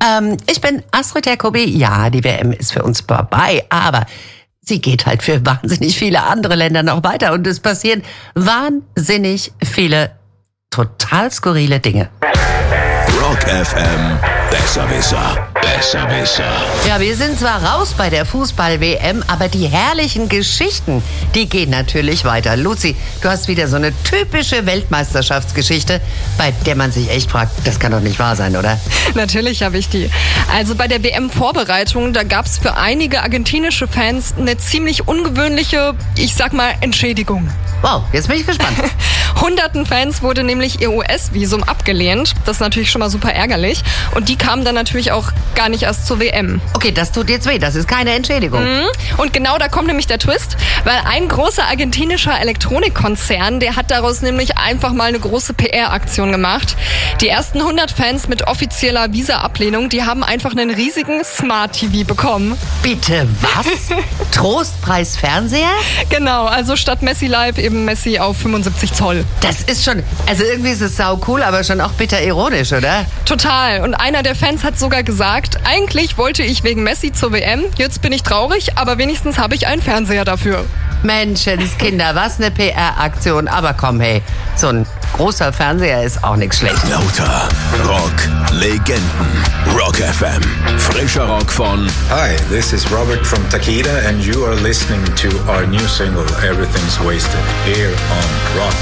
Ich bin Astrid Jacobi. Ja, die WM ist für uns vorbei, aber sie geht halt für wahnsinnig viele andere Länder noch weiter und es passieren wahnsinnig viele total skurrile Dinge. Rock FM, Besserwisser. Besserwisser. Ja, wir sind zwar raus bei der Fußball-WM, aber die herrlichen Geschichten, die gehen natürlich weiter. Luzi, du hast wieder so eine typische Weltmeisterschaftsgeschichte, bei der man sich echt fragt, das kann doch nicht wahr sein, oder? Natürlich habe ich die. Also bei der WM-Vorbereitung, da gab es für einige argentinische Fans eine ziemlich ungewöhnliche, ich sag mal, Entschädigung. Wow, jetzt bin ich gespannt. Hunderten Fans wurde nämlich ihr US-Visum abgelehnt. Das ist natürlich schon mal super ärgerlich. Und die kamen dann natürlich auch gar nicht erst zur WM. Okay, das tut jetzt weh, das ist keine Entschädigung. Und genau da kommt nämlich der Twist, weil ein großer argentinischer Elektronikkonzern, der hat daraus nämlich einfach mal eine große PR-Aktion gemacht. Die ersten 100 Fans mit offizieller Visa-Ablehnung, die haben einfach einen riesigen Smart-TV bekommen. Bitte was? Trostpreis Fernseher? Genau, also statt Messi Live eben Messi auf 75 Zoll. Das ist schon, also irgendwie ist es sau cool, aber schon auch bitter ironisch, oder? Total. Und einer der Fans hat sogar gesagt, eigentlich wollte ich wegen Messi zur WM, jetzt bin ich traurig, aber wenigstens habe ich einen Fernseher dafür. Menschenskinder, was eine PR-Aktion. Aber komm, hey, so ein großer Fernseher ist auch nichts Schlechtes. Lauter Rock, Legenden. Rock FM. Frischer Rock von Hi, this is Robert from Takeda and you are listening to our new single Everything's Wasted here on Rock